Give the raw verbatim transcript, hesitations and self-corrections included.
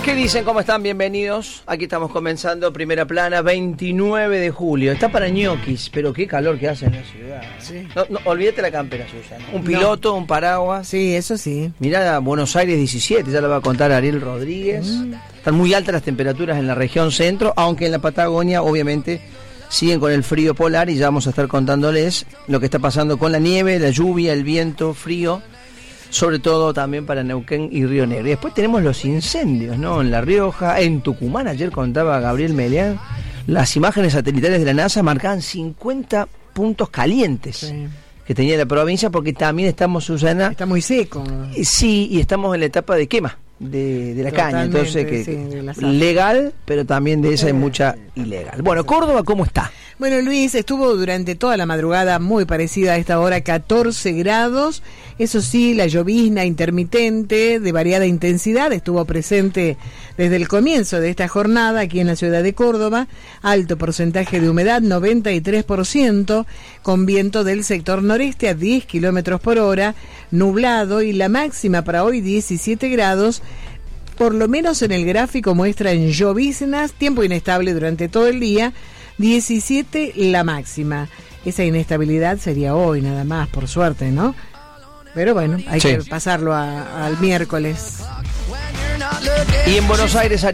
¿Qué dicen? ¿Cómo están? Bienvenidos. Aquí estamos comenzando Primera Plana, veintinueve de julio. Está para ñoquis, pero qué calor que hace en la ciudad. Sí. No, no, olvídate la campera, Susana. Un piloto, no. Un paraguas. Sí, eso sí. Mirá, Buenos Aires diecisiete, ya lo va a contar Ariel Rodríguez. Mm. Están muy altas las temperaturas en la región centro, aunque en la Patagonia, obviamente, siguen con el frío polar y ya vamos a estar contándoles lo que está pasando con la nieve, la lluvia, el viento, frío. Sobre todo también para Neuquén y Río Negro. Y después tenemos los incendios, ¿no? En La Rioja, en Tucumán, ayer contaba Gabriel Meleán, las imágenes satelitales de la NASA marcaban cincuenta puntos calientes, sí, que tenía la provincia, porque también estamos, Susana... Está muy seco. Sí, y estamos en la etapa de quema de, de la Totalmente, caña, entonces que sí, legal, pero también de esa hay mucha ilegal. Bueno, Córdoba, ¿cómo está? Bueno, Luis, estuvo durante toda la madrugada muy parecida a esta hora, catorce grados. Eso sí, la llovizna intermitente de variada intensidad estuvo presente desde el comienzo de esta jornada aquí en la ciudad de Córdoba. Alto porcentaje de humedad, noventa y tres por ciento, con viento del sector noreste a diez kilómetros por hora, nublado, y la máxima para hoy diecisiete grados. Por lo menos en el gráfico muestran lloviznas, tiempo inestable durante todo el día, diecisiete la máxima. Esa inestabilidad sería hoy nada más, por suerte, ¿no? Pero bueno, hay sí. que pasarlo a, al miércoles. Y en Buenos Aires,